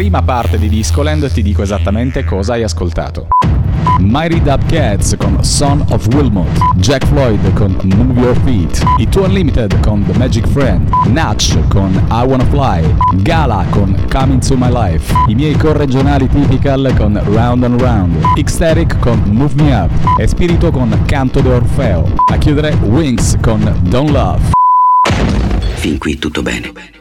Prima parte di Discoland ti dico esattamente cosa hai ascoltato. Mighty Dub Cats con Son of Wilmot, Jack Floyd con Move Your Feet, i Two Unlimited con The Magic Friend, Natch con I Wanna Fly, Gala con Come Into My Life, i miei corregionali Typical con Round and Round, Ecstatic con Move Me Up e Spirito con Canto de Orfeo. A chiudere Wings con Don't Love. Fin qui tutto bene.